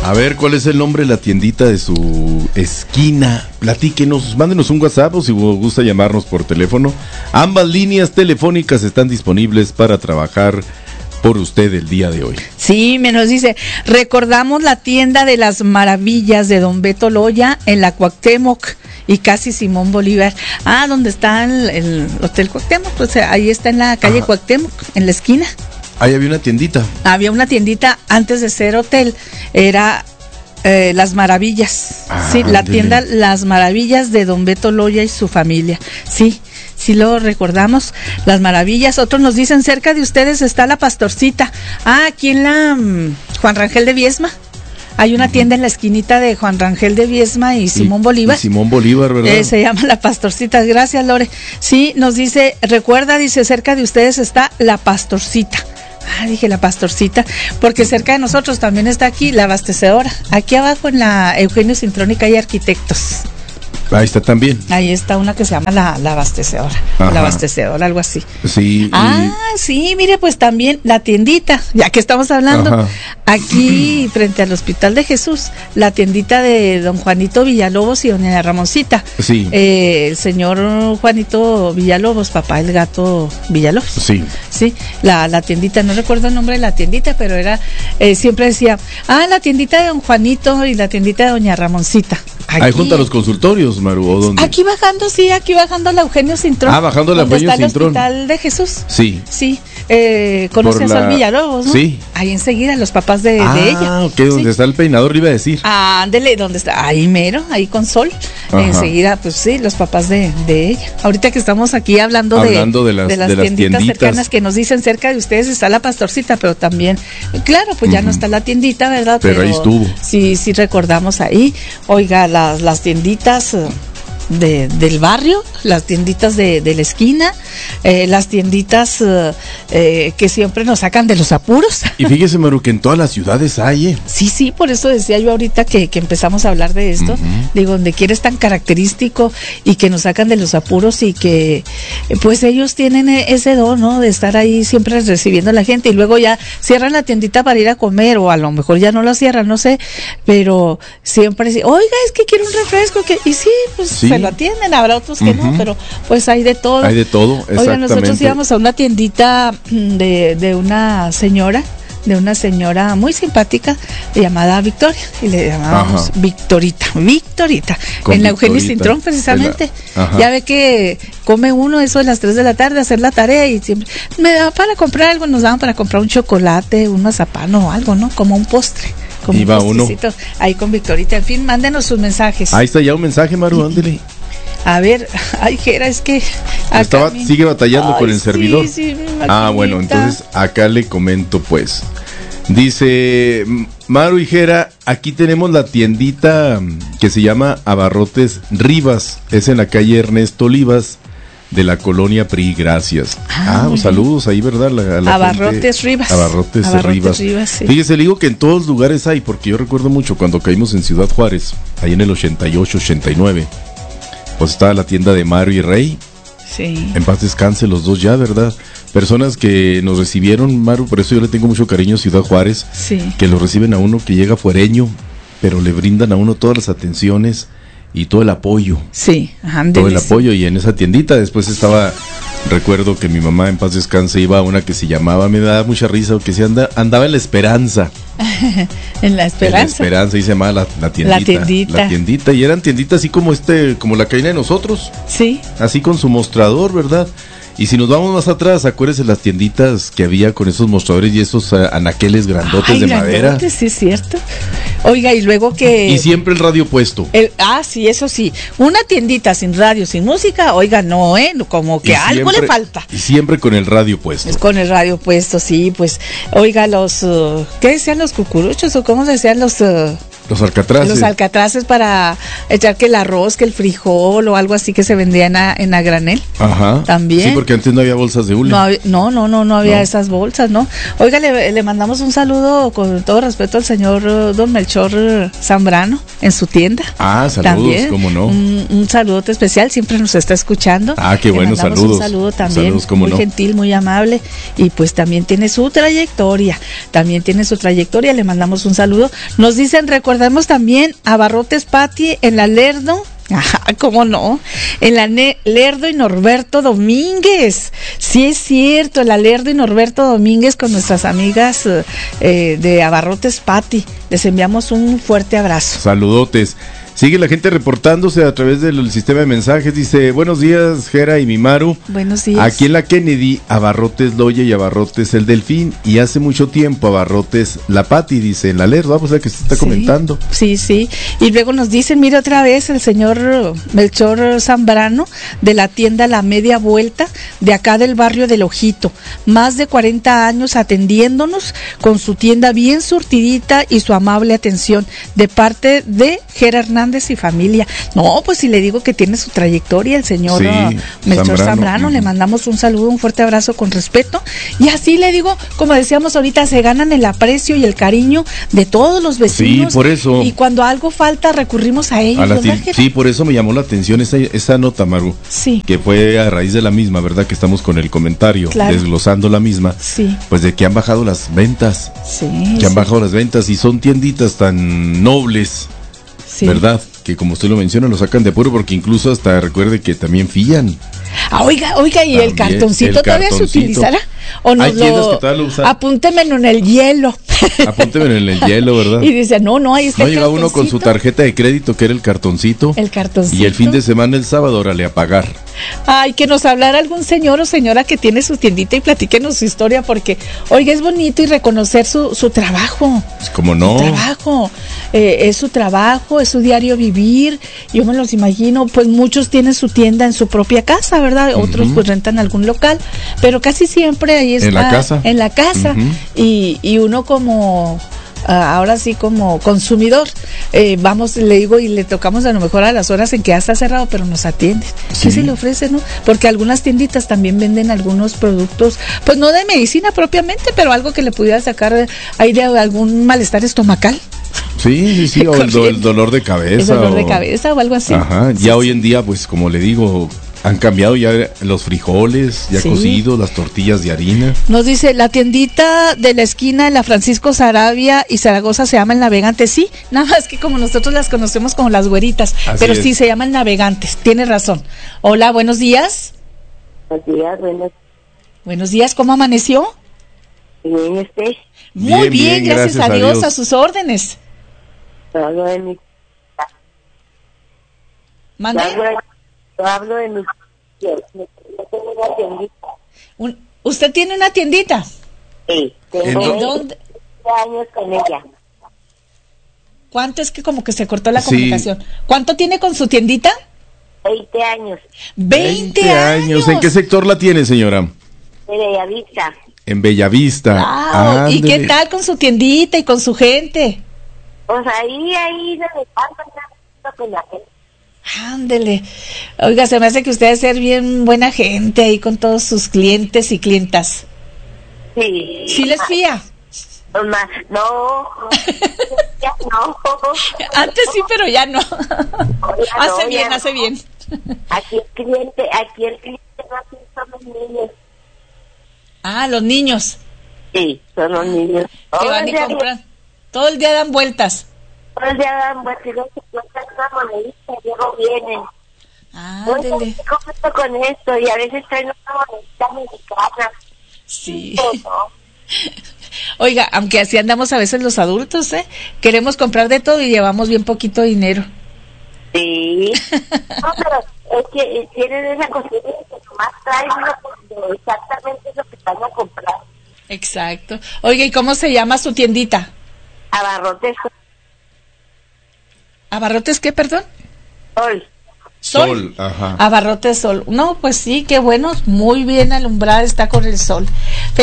A ver, ¿cuál es el nombre de la tiendita de su esquina? Platíquenos, mándenos un WhatsApp o si gusta llamarnos por teléfono. Ambas líneas telefónicas están disponibles para trabajar por usted el día de hoy. Sí, me nos dice, recordamos la tienda de las maravillas de don Beto Loya en la Cuauhtémoc y casi Simón Bolívar. Ah, donde está el Hotel Cuauhtémoc, pues ahí está en la calle Cuauhtémoc, en la esquina. Ahí había una tiendita. Había una tiendita antes de ser hotel, era Las Maravillas. Sí, la tienda Las Maravillas de don Beto Loya y su familia. Sí. Sí lo recordamos, Las Maravillas. Otros nos dicen, cerca de ustedes está la Pastorcita. Ah, aquí en la Juan Rangel de Viesma. Hay una tienda en la esquinita de Juan Rangel de Viesma y Simón Bolívar. Y Simón Bolívar, ¿verdad? Se llama la Pastorcita. Gracias, Lore. Sí, nos dice, recuerda, dice, cerca de ustedes está la Pastorcita. Ah, dije la Pastorcita, porque cerca de nosotros también está aquí la Abastecedora. Aquí abajo en la Eugenio Cintrón y Arquitectos. Ahí está también. Ahí está una que se llama la Abastecedora. La Abastecedora, algo así. Sí. Sí, mire, pues también la tiendita, ya que estamos hablando, aquí frente al Hospital de Jesús, la tiendita de don Juanito Villalobos y doña Ramoncita. Sí. El señor Juanito Villalobos, papá del gato Villalobos. Sí. Sí, la tiendita, no recuerdo el nombre de la tiendita, pero era, siempre decía, la tiendita de don Juanito y la tiendita de doña Ramoncita. Aquí, ahí junto a los consultorios, Maru, ¿o dónde? Aquí bajando la Eugenio Cintrón. Bajando la Eugenio Cintrón. El Hospital de Jesús. Sí. Sí. ¿Conoces a Villalobos, no? Sí. Ahí enseguida, los papás de ella. Ah, ok, donde está el peinador, le iba a decir. Ándele, ¿dónde está? Ahí mero, ahí con Sol. Enseguida, pues sí, los papás de ella. Ahorita que estamos aquí hablando de las tienditas cercanas que nos dicen, cerca de ustedes está la Pastorcita, pero también, claro, pues ya no está la tiendita, ¿verdad? Pero ahí estuvo. Sí, recordamos ahí. Oiga, las tienditas del barrio, las tienditas de la esquina, las tienditas que siempre nos sacan de los apuros. Y fíjese, Maru, que en todas las ciudades hay. Sí, por eso decía yo ahorita que empezamos a hablar de esto, digo, donde quiera es tan característico y que nos sacan de los apuros y que pues ellos tienen ese don, ¿no? De estar ahí siempre recibiendo a la gente y luego ya cierran la tiendita para ir a comer o a lo mejor ya no la cierran, no sé, pero siempre dicen, oiga, es que quiero un refresco, y sí, pues se lo atienden, habrá otros que no, pero pues hay de todo. Hay de todo, exactamente. Oigan, nosotros íbamos a una tiendita de una señora muy simpática llamada Victoria y le llamábamos Victorita, en la Eugenio Cintrón precisamente. Ya ve que come uno eso de las 3 de la tarde, hacer la tarea y siempre me daban para comprar algo, nos daban para comprar un chocolate, un mazapán o algo, ¿no? Como un postre. Como iba un postrecito ahí con Victorita. En fin, mándenos sus mensajes. Ahí está ya un mensaje, Maru, ándele. A ver, Jera, es que sigue batallando con el servidor. Sí, bueno, entonces acá le comento pues. Dice Maru y Jera, aquí tenemos la tiendita que se llama Abarrotes Rivas, es en la calle Ernesto Olivas de la colonia PRI, gracias. Saludos ahí, ¿verdad? La Abarrotes Rivas. Abarrotes Rivas, sí. Fíjese, le digo que en todos lugares hay, porque yo recuerdo mucho cuando caímos en Ciudad Juárez, ahí en el 88, 89. Pues estaba la tienda de Mario y Rey. Sí. En paz descanse los dos ya, ¿verdad? Personas que nos recibieron, Maru, por eso yo le tengo mucho cariño a Ciudad Juárez. Sí. Que lo reciben a uno que llega fuereño, pero le brindan a uno todas las atenciones y todo el apoyo. Sí, todo el apoyo. Y en esa tiendita después estaba, recuerdo que mi mamá en paz descanse iba a una que se llamaba, me da mucha risa, que se andaba en La Esperanza. En La Esperanza. En La Esperanza, y se llamaba la tiendita. La tiendita, y eran tienditas así como como la cabina de nosotros. Sí. Así con su mostrador, ¿verdad? Y si nos vamos más atrás, acuérdense las tienditas que había con esos mostradores y esos anaqueles grandotes de madera. Sí, es cierto. Oiga, y luego que... Y siempre el radio puesto. Sí, eso sí. Una tiendita sin radio, sin música, oiga, no, como que algo le falta. Y siempre con el radio puesto. Es con el radio puesto, sí, pues. Oiga, ¿qué decían los cucuruchos o cómo decían los Los alcatraces. Los alcatraces para echar que el arroz, que el frijol o algo así que se vendía en a granel. Ajá. También. Sí, porque antes no había bolsas de hule. No había esas bolsas, ¿no? Oiga, le mandamos un saludo con todo respeto al señor don Melchor Zambrano en su tienda. Ah, saludos, también, cómo no. Un saludote especial, siempre nos está escuchando. Ah, qué bueno, saludos. Un saludo también, saludos, cómo muy no. gentil, muy amable, y pues también tiene su trayectoria, le mandamos un saludo. Nos dicen, recordamos también Abarrotes Pati en la Lerdo. Ajá, ¿cómo no? En la Lerdo y Norberto Domínguez. Sí es cierto, la Lerdo y Norberto Domínguez con nuestras amigas de Abarrotes Pati. Les enviamos un fuerte abrazo. Saludotes. Sigue la gente reportándose a través del sistema de mensajes. Dice, buenos días, Jera y mi Maru. Buenos días. Aquí en la Kennedy, Abarrotes Loya y Abarrotes El Delfín. Y hace mucho tiempo, Abarrotes La Pati, dice, en la Lerdo. Vamos a ver que se está comentando. Sí. Y luego nos dicen, mire otra vez, el señor Melchor Zambrano, de la tienda La Media Vuelta, de acá del barrio del Ojito. Más de 40 años atendiéndonos, con su tienda bien surtidita y su amable atención, de parte de Jera Hernández y familia. No, pues si le digo que tiene su trayectoria el señor Melchor Zambrano, le mandamos un saludo, un fuerte abrazo con respeto, y así le digo, como decíamos ahorita, se ganan el aprecio y el cariño de todos los vecinos. Sí, por eso. Y cuando algo falta, recurrimos a ellos. Sí, por eso me llamó la atención esa nota, Maru. Sí. Que fue a raíz de la misma, ¿verdad? Que estamos con el comentario, claro, desglosando la misma. Sí. Pues de que han bajado las ventas. Sí. Que han bajado las ventas y son tienditas tan nobles. Sí. ¿Verdad? Que como usted lo menciona, lo sacan de apuro porque incluso hasta recuerde que también fían. Oiga, ¿y también, el cartoncito todavía se utilizará? ¿O nos lo usan? Apúntemelo en el hielo. Apúntemelo en el hielo, ¿verdad? Y dice, no, ahí está. No, llega uno con su tarjeta de crédito, que era el cartoncito. El cartoncito. Y el fin de semana, el sábado, órale a pagar. Ay, que nos hablara algún señor o señora que tiene su tiendita y platíquenos su historia, porque, oiga, es bonito y reconocer su trabajo. ¿Cómo no? Su trabajo. Es su trabajo, es su diario vivir. Yo me los imagino, pues muchos tienen su tienda en su propia casa, ¿verdad? Otros pues rentan algún local, pero casi siempre ahí está. En la casa. Y uno como... ahora sí, como consumidor, vamos, le digo, y le tocamos a lo mejor a las horas en que ya está cerrado, pero nos atienden. Sí se le ofrece, ¿no? Porque algunas tienditas también venden algunos productos, pues no de medicina propiamente, pero algo que le pudiera sacar ahí de algún malestar estomacal. Sí, o el dolor de cabeza. El dolor de cabeza o algo así. Ajá, ya hoy en día, pues como le digo, han cambiado ya los frijoles, ya cocidos, las tortillas de harina. Nos dice, la tiendita de la esquina de la Francisco Sarabia y Zaragoza se llama El Navegantes. Sí, nada más que como nosotros las conocemos como las güeritas, pero sí se llama El Navegantes, tiene razón. Hola, buenos días. Buenos días, ¿cómo amaneció? Bien, ¿usted? Muy bien, gracias a Dios, a sus órdenes. ¿Mande? Hablo de mi... ¿Usted tiene una tiendita? Sí, tengo ¿En dónde? 20 años con ella. ¿Cuánto? Es que como que se cortó la comunicación. ¿Cuánto tiene con su tiendita? 20 años. 20 años. ¿En qué sector la tiene, señora? En Bellavista. En Bellavista. ¿Y qué tal con su tiendita y con su gente? Pues ahí se me pasa con la gente. Ándele. Oiga, se me hace que usted debe ser bien buena gente ahí con todos sus clientes y clientas. Sí. ¿Sí les fía? No. Ya no. Antes sí, pero ya no. Hace bien. Aquí el cliente no son los niños. Ah, los niños. Sí, son los niños. Que van y compran. Todo el día dan vueltas. Todo el día dan vueltas y luego se cuentan una monedita y luego vienen. Ándele. ¿Cómo con esto? Y a veces traen una monedita mexicana. Sí. Oiga, aunque así andamos a veces los adultos, queremos comprar de todo y llevamos bien poquito dinero. Sí. No, pero es que tienen esa costumbre que nomás traen exactamente lo que van a comprar. Exacto. Oiga, ¿y cómo se llama su tiendita? Abarrotes. ¿Abarrotes qué, perdón? Sol. Ajá. Abarrotes Sol. No, pues sí, qué bueno, muy bien alumbrada está con el sol.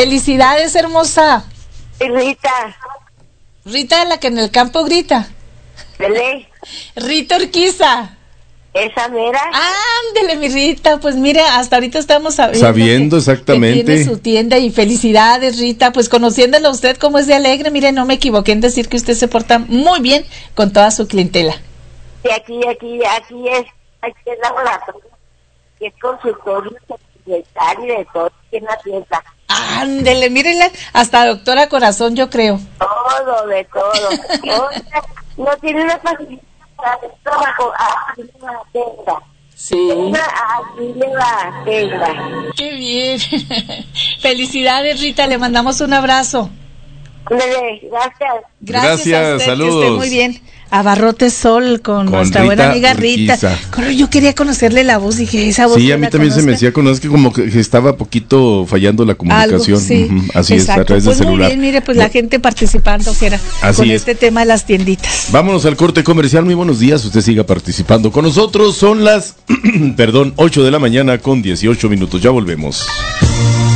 Felicidades, hermosa. Rita. Rita, la que en el campo grita. Rita Urquiza. Esa mera. Ándele, mi Rita, pues mire, hasta ahorita estamos sabiendo exactamente que tiene su tienda, y felicidades, Rita, pues conociéndolo a usted como es de alegre, mire, no me equivoqué en decir que usted se porta muy bien con toda su clientela. Sí, aquí es laboratorio, que es consultorio, secretario y de todo, en la tienda. Ándele, mírenla, hasta doctora corazón, yo creo. Todo, de todo. No tiene una facilidad para el trabajo, aquí le va tenga. Sí. Aquí le va tenga. Qué bien. Felicidades, Rita, le mandamos un abrazo. Gracias. Gracias, a usted, saludos. Que esté muy bien. Abarrotes Sol con nuestra Rita buena amiga Rita. Urquiza. Yo quería conocerle la voz, dije, esa voz. Sí, a mí también se me decía, es que como que estaba poquito fallando la comunicación. Algo, sí. Así exacto. es, a través del pues celular. Muy bien, mire, pues la gente participando, Jera, con este tema de las tienditas. Vámonos al corte comercial, muy buenos días, usted siga participando con nosotros, son las 8 de la mañana con 18 minutos, ya volvemos.